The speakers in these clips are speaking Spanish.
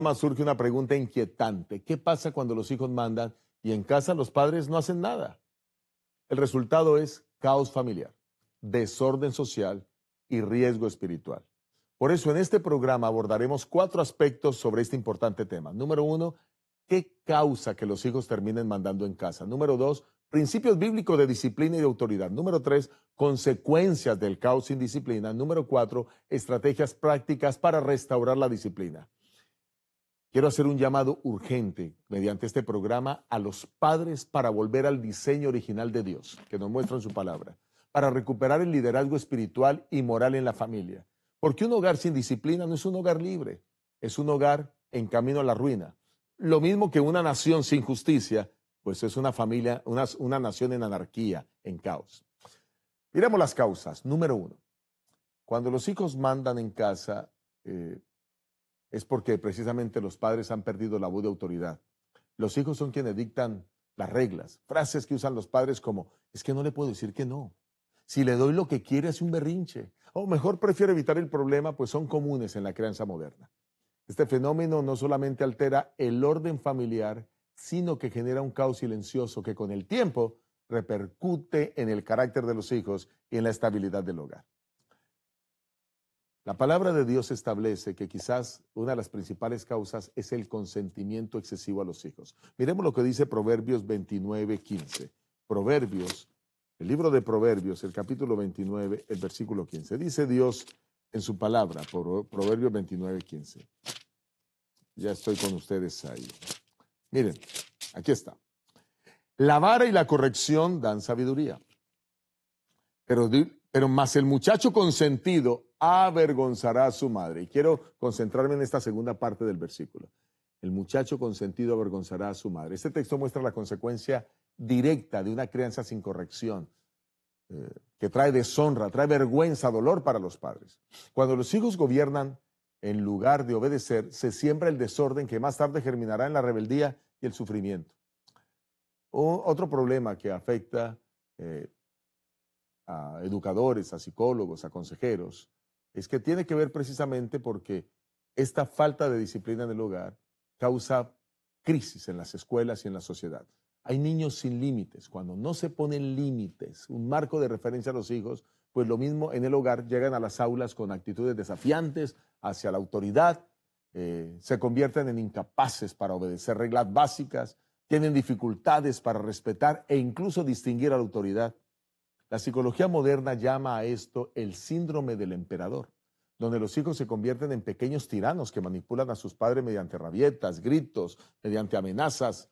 Surge una pregunta inquietante. ¿Qué pasa cuando los hijos mandan y en casa los padres no hacen nada? El resultado es caos familiar, desorden social y riesgo espiritual. Por eso en este programa abordaremos 4 aspectos sobre este importante tema. Número 1, ¿qué causa que los hijos terminen mandando en casa? Número 2, principios bíblicos de disciplina y de autoridad. Número 3, consecuencias del caos sin disciplina. Número 4, estrategias prácticas para restaurar la disciplina. Quiero hacer un llamado urgente mediante este programa a los padres para volver al diseño original de Dios, que nos muestra en su palabra, para recuperar el liderazgo espiritual y moral en la familia. Porque un hogar sin disciplina no es un hogar libre, es un hogar en camino a la ruina. Lo mismo que una nación sin justicia, pues es una familia, una nación en anarquía, en caos. Miremos las causas. Número 1, cuando los hijos mandan en casa, es porque precisamente los padres han perdido la voz de autoridad. Los hijos son quienes dictan las reglas. Frases que usan los padres como, es que no le puedo decir que no. Si le doy lo que quiere, hace un berrinche. O mejor, prefiero evitar el problema, pues son comunes en la crianza moderna. Este fenómeno no solamente altera el orden familiar, sino que genera un caos silencioso que con el tiempo repercute en el carácter de los hijos y en la estabilidad del hogar. La palabra de Dios establece que quizás una de las principales causas es el consentimiento excesivo a los hijos. Miremos lo que dice Proverbios 29:15. Proverbios, el libro de Proverbios, el capítulo 29, el versículo 15. Dice Dios en su palabra, Proverbios 29:15. Ya estoy con ustedes ahí. Miren, aquí está. La vara y la corrección dan sabiduría, pero más el muchacho consentido avergonzará a su madre. Y quiero concentrarme en esta segunda parte del versículo. El muchacho consentido avergonzará a su madre. Este texto muestra la consecuencia directa de una crianza sin corrección, que trae deshonra, trae vergüenza, dolor para los padres. Cuando los hijos gobiernan en lugar de obedecer, se siembra el desorden que más tarde germinará en la rebeldía y el sufrimiento. Otro problema que afecta a educadores, a psicólogos, a consejeros, es que tiene que ver precisamente porque esta falta de disciplina en el hogar causa crisis en las escuelas y en la sociedad. Hay niños sin límites. Cuando no se ponen límites, un marco de referencia a los hijos, pues lo mismo en el hogar, llegan a las aulas con actitudes desafiantes hacia la autoridad, se convierten en incapaces para obedecer reglas básicas, tienen dificultades para respetar e incluso distinguir a la autoridad. La psicología moderna llama a esto el síndrome del emperador, donde los hijos se convierten en pequeños tiranos que manipulan a sus padres mediante rabietas, gritos, mediante amenazas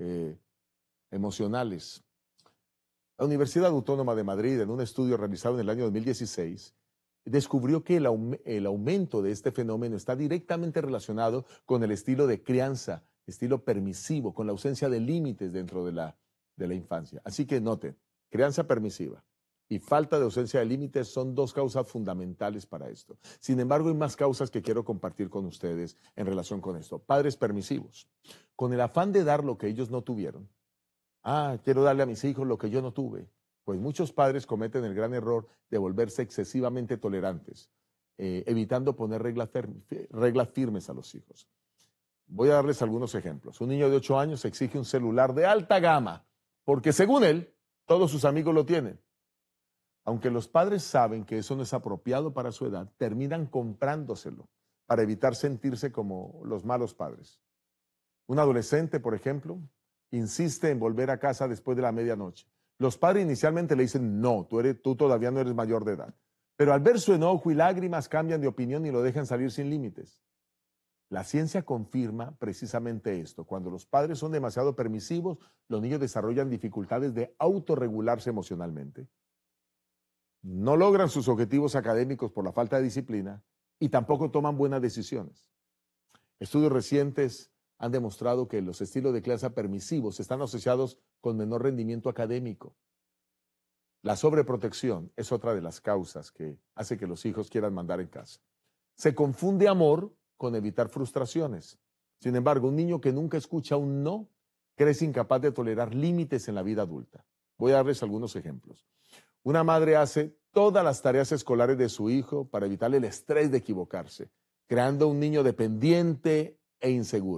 emocionales. La Universidad Autónoma de Madrid, en un estudio realizado en el año 2016, descubrió que el aumento de este fenómeno está directamente relacionado con el estilo de crianza, estilo permisivo, con la ausencia de límites dentro de la infancia. Así que noten, crianza permisiva y falta de ausencia de límites son 2 causas fundamentales para esto. Sin embargo, hay más causas que quiero compartir con ustedes en relación con esto. Padres permisivos, con el afán de dar lo que ellos no tuvieron. Quiero darle a mis hijos lo que yo no tuve. Pues muchos padres cometen el gran error de volverse excesivamente tolerantes, evitando poner reglas firmes a los hijos. Voy a darles algunos ejemplos. Un niño de 8 años exige un celular de alta gama, porque según él, todos sus amigos lo tienen. Aunque los padres saben que eso no es apropiado para su edad, terminan comprándoselo para evitar sentirse como los malos padres. Un adolescente, por ejemplo, insiste en volver a casa después de la medianoche. Los padres inicialmente le dicen, no, tú todavía no eres mayor de edad. Pero al ver su enojo y lágrimas cambian de opinión y lo dejan salir sin límites. La ciencia confirma precisamente esto. Cuando los padres son demasiado permisivos, los niños desarrollan dificultades de autorregularse emocionalmente. No logran sus objetivos académicos por la falta de disciplina y tampoco toman buenas decisiones. Estudios recientes han demostrado que los estilos de crianza permisivos están asociados con menor rendimiento académico. La sobreprotección es otra de las causas que hace que los hijos quieran mandar en casa. Se confunde amor con evitar frustraciones. Sin embargo, un niño que nunca escucha un no crece incapaz de tolerar límites en la vida adulta. Voy a darles algunos ejemplos. Una madre hace todas las tareas escolares de su hijo para evitarle el estrés de equivocarse, creando un niño dependiente e inseguro.